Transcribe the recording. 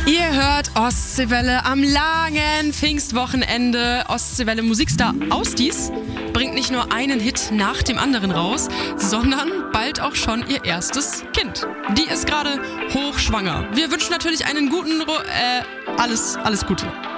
Ihr hört Ostseewelle am langen Pfingstwochenende. Ostseewelle Musikstar Ausdies bringt nicht nur einen Hit nach dem anderen raus, sondern bald auch schon ihr erstes Kind. Die ist gerade hochschwanger. Wir wünschen natürlich einen guten alles Gute.